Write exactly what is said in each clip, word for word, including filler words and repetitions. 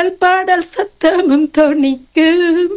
துதித்தல் பாடல் சத்தமும் தொனிக்கும்.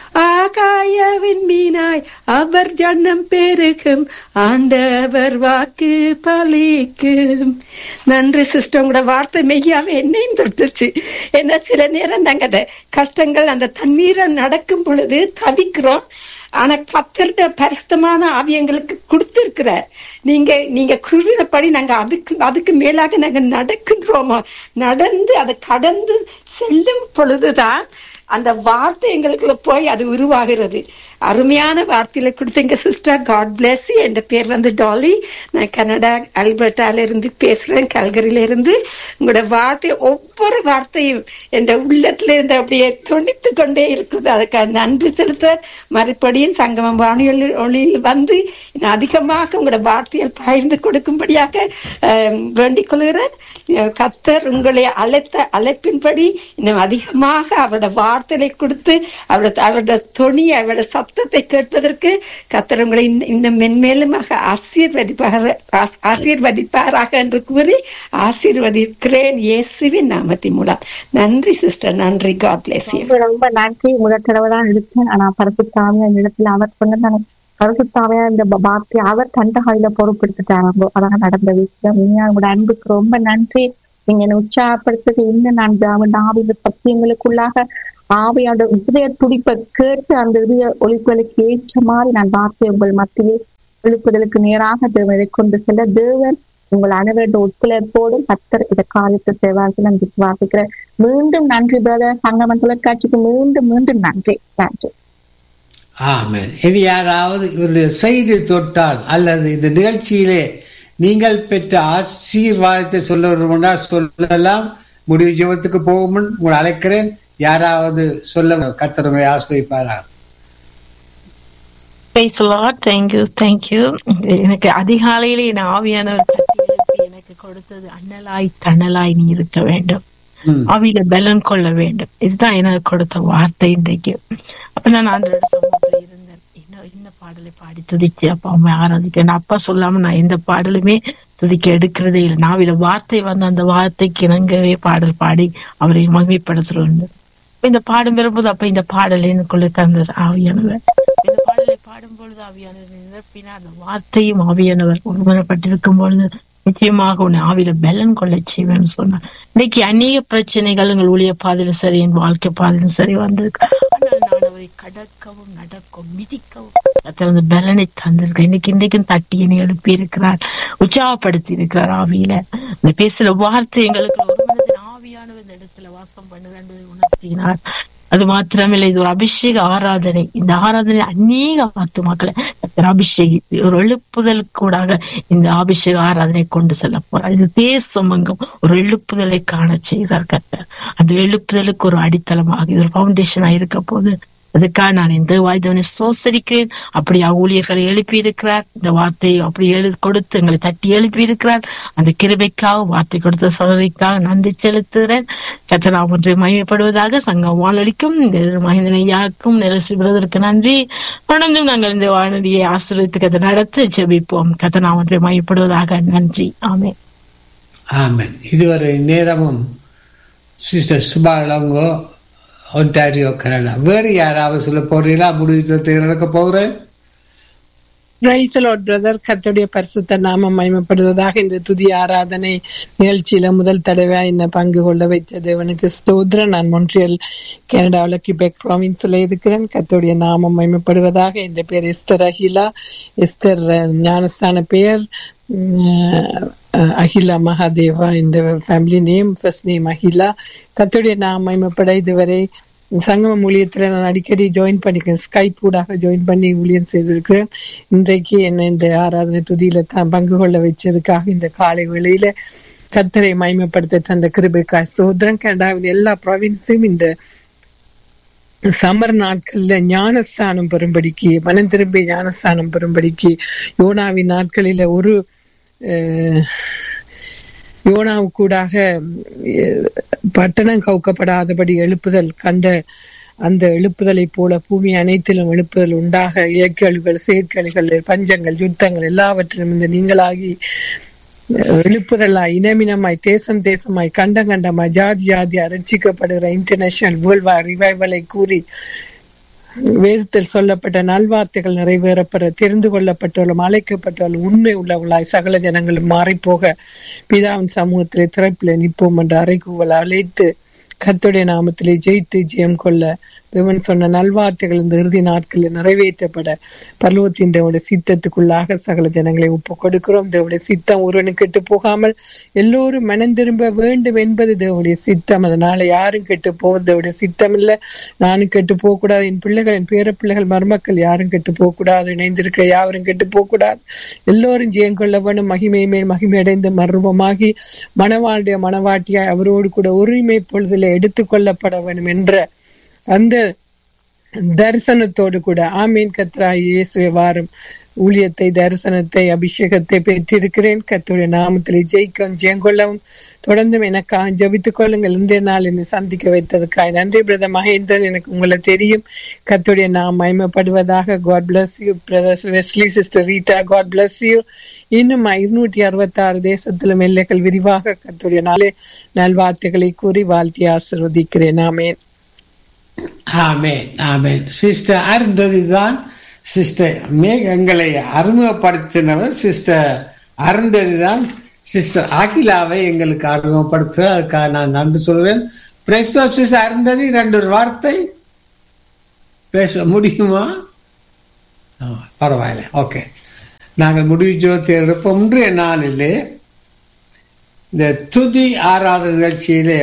ஆகாயவின் மீனாய் அவர் ஜன்னம் பெருகும், ஆண்டவர் வாக்கு பலிக்கும். நன்றி சிஸ்டர், உங்களோட வார்த்தை மெய்யாவே என்னையும் தொட்டுச்சு. ஏன்னா சில நேரம் நாங்க அந்த கஷ்டங்கள் அந்த தண்ணீரை நடக்கும் பொழுது தவிக்கிறோம். ஆனா கத்தருடைய பரிசுத்தமான ஆவி எங்களுக்கு கொடுத்திருக்கிறார். நீங்க நீங்க கூறினபடி நாங்க அதுக்கு அதுக்கு மேலாக நாங்க நடக்கின்றோமோ, நடந்து அதை கடந்து செல்லும் பொழுதுதான் அந்த வார்த்தை எங்களுக்குள்ள போய் அது உருவாகிறது. அருமையான வார்த்தையில கொடுத்தீங்க சிஸ்டர். God bless you. என் பேர் வந்து டாலி. நான் கனடா அல்பர்டால இருந்து பேசுறேன், கல்கரியில இருந்து. உங்களோட வார்த்தை ஒவ்வொரு வார்த்தையும் என் உள்ளத்துல இருந்து அப்படியே துணித்து கொண்டே இருக்குது. அதுக்காக நன்றி செலுத்த மறுபடியும் சங்கமம் வானொலி ஒளியில் வந்து அதிகமாக உங்களோட வார்த்தையை பகிர்ந்து கொடுக்கும்படியாக வேண்டிக் கொள்கிறேன். கத்தர் உங்களை அழைத்த அழைப்பின்படி இன்னும் அதிகமாக அவரோட வார்த்தையை கொடுத்து அவரோட அவரோட துணி அவரோட சத்தத்தை கேட்பதற்கு கத்தர் உங்களை இன்னும் மென்மேலுமாக ஆசீர்வதிப்பார ஆசீர்வதிப்பாராக என்று கூறி ஆசீர்வதிக்கிறேன் இயேசுவின் நாமத்தின் மூலம். நன்றி சிஸ்டர், நன்றி. God bless you. ரொம்ப நன்றி. முதல் தடவை தான் இருக்கேன். ஆனா பரிசுத்தாவியா இடத்துல அவர் சொன்னது பரிசுத்தாவியா இந்த வார்த்தை அவர் தண்ட கையில பொறுப்பெடுத்துட்டாரோ அதாக நடந்த விஷயம். உங்களோட அன்புக்கு ரொம்ப நன்றி. நீங்க என்ன உற்சாகப்படுத்துறது இன்னும் நான் ஆவிய சத்தியங்களுக்குள்ளாக ஆவியோட இதய துடிப்பை கேட்டு அந்த இதய ஒளிப்புகளுக்கு ஏற்ற மாதிரி நான் வார்த்தை உங்கள் மத்தியில் எழுப்புதலுக்கு நேராக தேவனை கொண்டு செல்ல தேவன் உங்கள் அனைவரோட ஒத்துழைப்போடும் கத்தர் இதை காரியத்தை செய்வார்கள் நான் விசுவாசிக்கிறேன். மீண்டும் நன்றி பிரதர். சங்கமம் தொலைக்காட்சிக்கு மீண்டும் மீண்டும் நன்றி நன்றி. ஆமென். இது யாராவது இவருடைய செய்தி தொட்டால் அல்லது இந்த நிகழ்ச்சியிலே நீங்கள் பெற்ற ஆசீர்வாதத்தை சொல்ல வேண்டுமென்றால் சொல்லலாம். முடிவு ஜெபத்துக்கு போகும் முன் உங்களை அழைக்கிறேன். யாராவது சொல்ல கர்த்தர் உங்களை ஆசீர்வதிப்பாராக. Praise the Lord. Thank you, thank you. எனக்கு அதிகாலையிலே என் ஆவியானவர் எனக்கு கொடுத்தது அண்ணலாய் தணலாய் நீ இருக்க வேண்டும், ஆவியில பலன் கொள்ள வேண்டும். இதுதான் எனக்கு கொடுத்த வார்த்தை இன்றைக்கு. அப்ப நான் அந்த சமூகத்துல இருந்தேன். இன்னும் இந்த பாடலை பாடி துதிச்சு அப்பா அம்மா ஆராதிக்கிறேன். அப்பா சொல்லாம நான் எந்த பாடலுமே துதிக்க எடுக்கிறதே இல்லை. நாவில வார்த்தை வந்து அந்த வார்த்தைக்கு இணங்கவே பாடல் பாடி அவரை மகிமைப்படுத்துறோம். இந்த பாடும் பெறும்போது அப்ப இந்த பாடல் எனக்குள்ள தந்தது ஆவியானவர். இந்த பாடலை பாடும் பொழுது ஆவியானவர் நிரப்பினா அந்த வார்த்தையும் ஆவியானவர் ஒருமனப்பட்டிருக்கும் பொழுது நிச்சயமாக உன்னை ஆவியில பலன் கொள்ள செய்வேன்னு சொன்னார். இன்னைக்கு அநேக பிரச்சனைகள் எங்கள் ஊழிய பாதையில சரி, என் வாழ்க்கை பாதையிலும் சரி வந்திருக்கு. ஆனால் நான் அவரை கடக்கவும் நடக்கவும் மிதிக்கவும் பலனை தந்திருக்கேன். இன்னைக்கு இன்றைக்கும் தட்டி என்னை எழுப்பி இருக்கிறார், உற்சாகப்படுத்தி இருக்கிறார். ஆவியில இந்த பேசுற வார்த்தை எங்களுக்கு ஒரு மனதின் ஆவியானவர் இந்த இடத்துல வாசம் பண்ணுது என்பதை உணர்த்தினார். அது மாத்திரமில்லை, இது ஒரு அபிஷேக ஆராதனை. இந்த ஆராதனை அநேக ஆத்துமாக்களை அபிஷேகித்து ஒரு எழுப்புதல் கூடாக இந்த அபிஷேக ஆராதனை கொண்டு செல்ல போறார். இது தேசமங்கம் ஒரு எழுப்புதலை காண செய்தார்கள். அந்த எழுப்புதலுக்கு ஒரு அடித்தளமாக இது ஒரு பவுண்டேஷனா இருக்க போது அதுக்காக நான் இந்த வாய்தவனை சோசரிக்கிறேன். அப்படி ஊழியர்களை எழுப்பி இருக்கிறார். இந்த வார்த்தையை அப்படி எழு கொடுத்து எங்களை தட்டி எழுப்பி இருக்கிறார். அந்த கிருபைக்காக வார்த்தை கொடுத்த சோதனைக்காக நன்றி செலுத்துகிறேன். கர்த்தர் ஒன்றை மகிமைப்படுவதாக சங்கம் வானொலிக்கும் இந்த மகிந்தனையாக்கும் நிலசிபதற்கு நன்றி. தொடர்ந்தும் நாங்கள் இந்த வானொலியை ஆசீர்வதித்து கதை நடத்த ஜெபிப்போம். கர்த்தர் ஒன்றை மகிமைப்படுவதாக. நன்றி. ஆமென். ஆமென். இதுவரை நேரமும் sister Subha Ilango, Ontario, Canada. வேறு யாராவது சொல்ல போறீங்களா? முடிவு நடக்க போகிறேன். Praise the Lord brother. கர்த்தருடைய பரிசுத்த நாமம் மகிமைப்படுவதாக. இந்த துதி ஆராதனை நிகழ்ச்சியில முதல் தடவை என்ன பங்கு கொள்ள வைத்த தேவனுக்கு ஸ்தோத்திரம். நான் மொன்ட்ரியல் கனடாவில் கிபெக் ப்ராவின்ஸ்ல இருக்கிறேன். கர்த்தருடைய நாமம் மகிமைப்படுவதாக. என் பேர் எஸ்தர் அகிலா. எஸ்தர் ஞானஸ்தான பெயர் அகிலா மகாதேவா. இந்த family name, first name Akila. கர்த்தருடைய நாமம் மகிமைப்பட இதுவரை சங்கமம் ஊழியத்துல நான் அடிக்கடி ஜாயின் பண்ணிக்கிறேன். ஸ்கைப் ஊடாக ஜாயின் பண்ணி ஊழியம் செய்திருக்கிறேன். இன்றைக்கு என்ன இந்த ஆராதனை துதியில தான் பங்கு கொள்ள வச்சதுக்காக இந்த காலை வேளையில கர்த்தரை மகிமைப்படுத்த தந்த கிருபைக்காய் ஸ்தோத்திரம். கனடாவின் எல்லா ப்ராவின்ஸையும் இந்த சமர் நாட்கள்ல ஞானஸ்தானம் பெறும்படிக்கு, மனம் திரும்பி ஞானஸ்தானம் பெறும்படிக்கு, யோனாவின் நாட்களில ஒரு யோனாவுக்கூடாக பட்டணம் கவுக்கப்படாதபடி எழுப்புதல் கண்ட அந்த எழுப்புதலை போல பூமி அனைத்திலும் எழுப்புதல் உண்டாக இயற்கழிவுகள், செயற்கழிவுகள், பஞ்சங்கள், யுத்தங்கள் எல்லாவற்றிலும் இந்த நீங்களாகி எழுப்புதலாய் இனமினமாய் தேசம் தேசமாய் கண்டம் கண்டமாய் ஜாதி ஜாதி ரட்சிக்கப்படுகிற இன்டர்நேஷனல் வேர்ல்ட் வார் ரிவைவலை கூறி வேதத்தில் சொல்லப்பட்ட நல்வார்த்தைகள் நிறைவேறப்பெற தெரிந்து கொள்ளப்பட்டவர்களும் அழைக்கப்பட்டவர்களும் உண்மை உள்ளவர்களாய் சகல ஜனங்களும் மாறிப்போக பிதாவின் சமூகத்திலே திறப்பிலே நிற்போம் என்று அறைகூவல் அழைத்து கர்த்தருடைய நாமத்திலே ஜெயித்து ஜெயம் கொள்ள தேவன் சொன்ன நல்வார்த்தைகள் இந்த இறுதி நாட்களில் நிறைவேற்றப்பட பரலோகத்தின் தேவனுடைய சித்தத்துக்குள்ளாக சகல ஜனங்களை ஒப்பு கொடுக்கிறோம். தேவனுடைய சித்தம் ஒருவனும் கெட்டு போகாமல் எல்லோரும் மனம் திரும்ப வேண்டும் என்பது தேவனுடைய சித்தம். அதனால யாரும் கெட்டு போவது தேவனுடைய சித்தம் இல்லை. நானும் கெட்டு போகக்கூடாது, என் பிள்ளைகள் என் பேர பிள்ளைகள் மருமக்கள் யாரும் கெட்டு போகக்கூடாது, இணைந்திருக்கிற யாரும் கெட்டு போகக்கூடாது. எல்லோரும் ஜெயம் கொள்ள வேணும். மகிமை மேல் மகிமை அடைந்து மர்வமாகி மணவாளுடைய மணவாட்டியாய் அவரோடு கூட உரிமை பொழுதில் எடுத்துக் கொள்ளப்பட வேண்டும் என்ற அந்த தரிசனத்தோடு கூட ஆமீன். கர்த்தராகிய இயேசுவே வாரும் ஊழியத்தை தரிசனத்தை அபிஷேகத்தை பெற்றிருக்கிறேன். கர்த்தருடைய நாமத்திலே ஜெயிக்கவும் ஜெயங்கொள்ளவும் தொடர்ந்தும் எனக்காக ஜபித்துக் கொள்ளுங்கள். இன்றைய நாள் என்னை சந்திக்க வைத்ததுக்காக நன்றி. பிரதர் மகேந்திரன், எனக்கு உங்களை தெரியும். கர்த்தருடைய நாம் மகிமைப்படுவதாக. God bless you brother Wesley, sister Rita, God bless you. இன்னும் இருநூற்றி அறுபத்தி ஆறு தேசத்திலும் எல்லைகள் விரிவாக கர்த்தருடைய நாளே நல்வார்த்தைகளை கூறி வாழ்த்தி ஆசீர்வதிக்கிறேன். ஆமேன். ஆமேன் ஆமேன். சிஸ்டர் அருந்ததிதான் சிஸ்டர் மேக் எங்களை அறிமுகப்படுத்தினவர் சிஸ்டர் அருந்ததிதான் சிஸ்டர் அகிலாவை எங்களுக்கு அறிமுகப்படுத்துகிறார். அதுக்காக நான் நன்றி சொல்வேன். சிஸ்டர் அருந்ததி ரெண்டு ஒரு வார்த்தை பேச முடியுமா? பரவாயில்ல, ஓகே. நாங்கள் முடிவு ஜோதி எடுப்போம். இன்றைய நாளிலே இந்த துதி ஆராதனை நிகழ்ச்சியிலே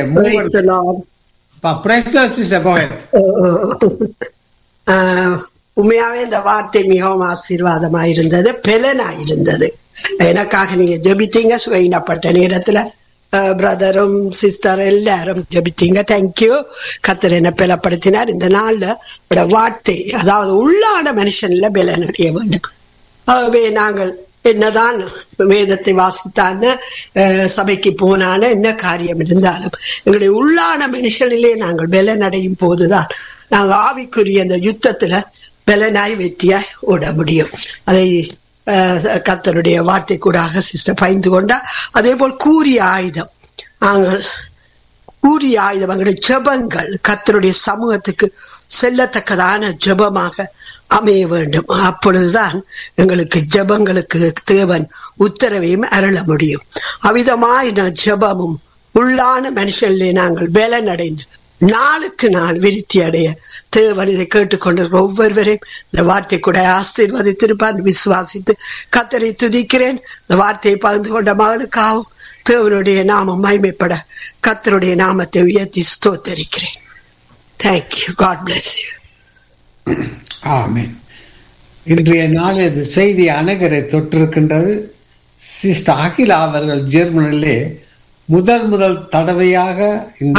உண்மையாவே இந்த வார்த்தை மிகவும் ஆசீர்வாதமா இருந்தது, பெலனா இருந்தது. எனக்காக நீங்க ஜெபித்தீங்க. சுயினப்பட்ட நேரத்துல பிரதரும் சிஸ்டர் எல்லாரும் ஜெபித்தீங்க. தேங்க்யூ. கர்த்தர் என்ன பலப்படுத்தினார். இந்த நாள்ல வார்த்தை, அதாவது உள்ளான மனுஷன்ல பலனடைய வேண்டும். ஆகவே நாங்கள் என்னதான் வேதத்தை வாசித்தான சபைக்கு போனான என்ன காரியம் இருந்தாலும் எங்களுடைய உள்ளான மனுஷனிலே நாங்கள் பலனடையும் போதுதான் நாங்கள் ஆவிக்குரிய அந்த யுத்தத்துல பலனாய் வெற்றியாய் ஓட முடியும். அதை கர்த்தருடைய வார்த்தை கூடாக சிஸ்டர் பகிர்ந்து கொண்டா. அதே போல் கூறிய ஆயுதம், நாங்கள் கூறிய ஆயுதம் எங்களுடைய ஜெபங்கள் கர்த்தருடைய சமூகத்துக்கு செல்லத்தக்கதான ஜெபமாக அமைய வேண்டும். அப்பொழுதுதான் எங்களுக்கு ஜெபங்களுக்கு தேவன் உத்தரவையும் அருள முடியும். அவ்விதமான ஜெபமும் உள்ளான மனுஷனிலே நாங்கள் பலன் அடைந்து நாளுக்கு நாள் விருத்தி அடைய தேவன் இதை கேட்டுக்கொண்டிருக்கிற ஒவ்வொருவரையும் இந்த வார்த்தை கூட ஆசீர்வதித்திருப்பார் விசுவாசித்து கர்த்தரை துதிக்கிறேன். இந்த வார்த்தையை பகிர்ந்து கொண்ட மகளுக்காகவும் தேவனுடைய நாமம் மகிமைப்பட கர்த்தருடைய நாமத்தை உயர்த்தி ஸ்தோத்தரிக்கிறேன். தேங்க்யூ. God bless you. ஆமென். இன்றைய நாள் இந்த செய்தி அனைவரை தொற்றிருக்கின்றது. சிஸ்டர் அகிலா அவர்கள் ஜெர்மனிலே முதல் முதல் தடவையாக இந்த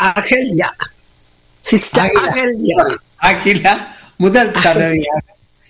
அகிலா முதல் தடவையாக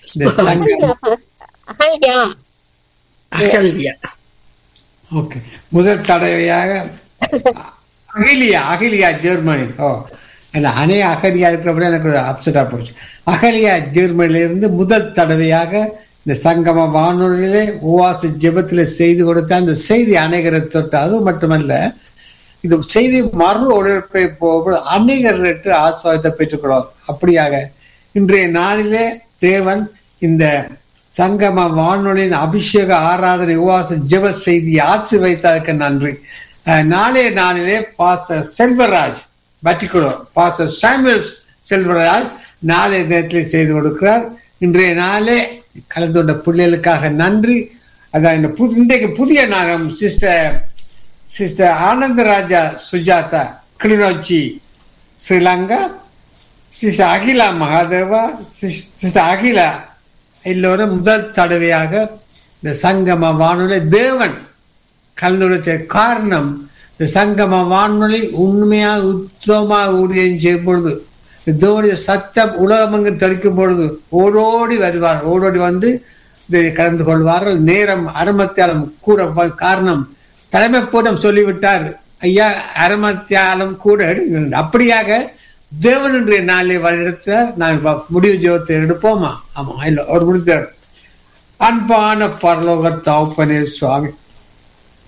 ஓகே முதல் தடவையாக அகிலியா அகிலியா ஜெர்மனி. ஓ அனே அகலியா இருக்கிறப்ப எனக்கு அப்செட்டா போச்சு. அகலியா ஜெர்மனியிலிருந்து முதல் தடவையாக இந்த சங்கம வானொலியிலே உவாச ஜெபத்திலே செய்து கொடுத்த அந்த செய்தி அநேகரை தொட்டு. அது மட்டுமல்ல, இந்த செய்தி மறு ஒளிபரப்பை போகும்போது அநேகர்கிட்ட ஆசீர்வாதத்தை பெற்றுக்கொள்வார். அப்படியாக இன்றைய நாளிலே தேவன் இந்த சங்கம வானொலியின் அபிஷேக ஆராதனை உவாச ஜெப செய்தியை ஆசீர்வதித்ததற்கு நன்றி. நாளைய நாளிலே pastor Selvaraj Batticaloa pastor Samuel Selvaraj நாளைய நேரத்தில் செய்து கொடுக்கிறார். இன்றைய நாளே கலந்து கொண்ட பிள்ளைகளுக்காக நன்றி. அதான் இந்த இன்றைக்கு புதிய நாகம் sister sister Anandaraja Sujatha Kilinochchi Sri Lanka, sister Akila Mahadeva, sister Akila எல்லோரும் முதல் தடவையாக இந்த சங்கம வானொலி தேவன் கலந்து காரணம், இந்த சங்கம வானொலி உண்மையாக உத்தமமாக ஊழியம் செய்யும் பொழுது தேவனுடைய சத்தம் உலகமங்கு தெரிக்கும் பொழுது ஓடோடி வருவார். ஓடோடி வந்து கலந்து கொள்வார்கள். நேரம் அரைமத்தியாலம் கூட காரணம் தலைமை போட்டம் சொல்லிவிட்டார், ஐயா அரைமத்தியாலம் கூட எடுங்க. அப்படியாக தேவன் இன்றைய நாளை வழிநடத்த நான் முடிவு ஜெபத்தை எடுப்போமா? ஆமா, இல்ல ஒரு முடித்தார். அன்பான பரலோக தகப்பனே சுவாமி,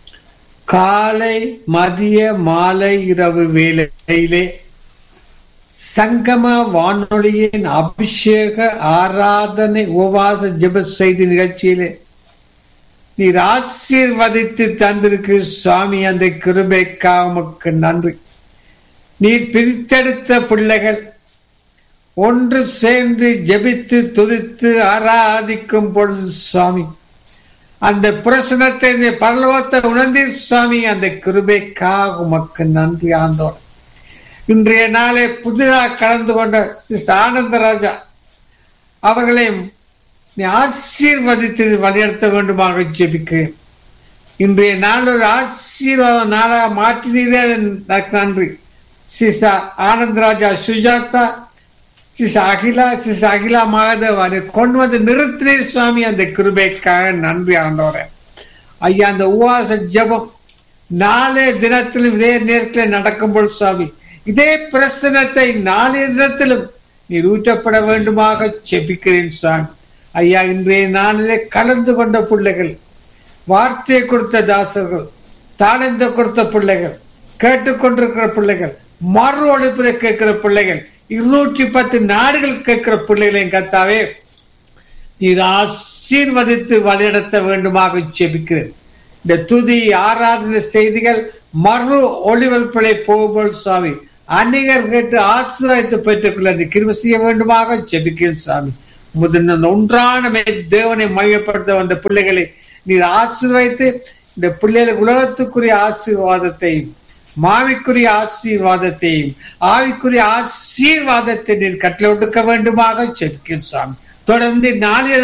காலை மதிய மாலை இரவு வேளையிலே சங்கம வானொலியின் அபிஷேக ஆராதனை உபவாச ஜெப செய்தி நிகழ்ச்சியிலே நீர் ஆசீர்வதித்து தந்திருக்கு சுவாமி. அந்த கிருபைக்காக உமக்கு நன்றி. நீர் பிரித்தெடுத்த பிள்ளைகள் ஒன்று சேர்ந்து ஜெபித்து துதித்து ஆராதிக்கும் பொழுது சுவாமி அந்த பிரசனத்தை பரலோகத்தை உணர்ந்தீர் சுவாமி. அந்த கிருபைக்காக உமக்கு நன்றி ஆண்டோர். இன்றைய நாளை புதிதாக கலந்து கொண்ட சிஸ்டர் ஆனந்தராஜா அவர்களையும் நீ ஆசீர்வதித்து வழிநடத்த வேண்டுமாக ஜெபிக்கிறேன். இன்றைய நாள் ஒரு ஆசீர்வாத நாளாக மாற்றினீரே நன்றி. Sister Anandaraja Sujatha, sister Akila, sister Akila Madhav கொண்டு வந்து நிறுத்தினீர் சுவாமி. அந்த கிருபைக்காக நன்றி ஆண்டோர. ஐயா, அந்த உவாச ஜபம் நாளே தினத்திலும் இதே நேரத்தில் நடக்கும்போது சுவாமி இதே பிரசனத்தை நாளைய தினத்திலும் நீர் ஊற்றப்பட வேண்டுமாக ஜெபிக்கிறேன் சுவாமி. ஐயா, இன்றைய நாளிலே கலந்து கொண்ட பிள்ளைகள், வார்த்தையை கொடுத்த தாசர்கள், தாளந்த கொடுத்த பிள்ளைகள், கேட்டுக்கொண்டிருக்கிற பிள்ளைகள், மறு ஒழிப்பில கேட்கிற பிள்ளைகள், இருநூற்றி பத்து நாடுகள் கேட்கிற பிள்ளைகளையும் கத்தாவே நீர் ஆசீர்வதித்து வழிநடத்த வேண்டுமாக ஜெபிக்கிறேன். இந்த துதி ஆராதனை செய்திகள் மறு ஒளிவல்பலை போகும்போது சுவாமி அநேகர் கேட்டு ஆசீர்வாதத்தை பெற்றுக்கொள்ள அந்த கிருபை செய்ய வேண்டுமாக ஜெபிக்கிறேன் சுவாமி. முதல் ஒன்றான தேவனை மையப்படுத்த வந்த பிள்ளைகளை நீர் ஆசீர்வதித்து இந்த பிள்ளைகளுக்கு உலகத்துக்குரிய ஆசீர்வாதத்தையும் மாவிக்குரிய ஆசீர்வாதத்தையும் ஆவிக்குரிய ஆசீர்வாதத்தை நீர் கட்டளை ஒடுக்க வேண்டுமாக ஜெபிக்கிறேன் சுவாமி. தொடர்ந்து நாளைய